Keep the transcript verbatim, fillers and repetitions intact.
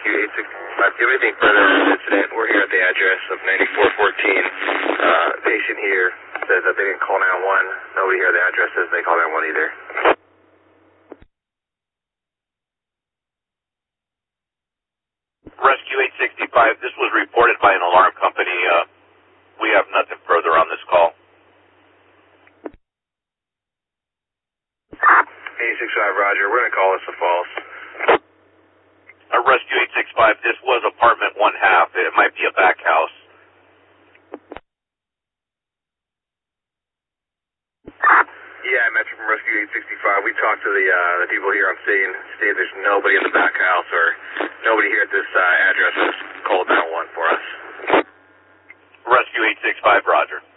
Rescue eight sixty-five. Do you have anything further on this incident? We're here at the address of ninety-four fourteen. Uh, patient here says that they didn't call nine one one. Nobody here at the address says they called nine one one either. Rescue eight sixty-five, this was reported by an alarm company. Uh, we have nothing further on this call. eight sixty-five, Roger. We're going to call this a false. Uh, Rescue eight sixty-five, this was apartment one half. It might be a back house. Yeah, I met you from Rescue eight sixty-five. We talked to the uh, the people here on scene. Stated there's nobody in the back house or nobody here at this uh, address has called nine one one for us. Rescue eight sixty-five, Roger.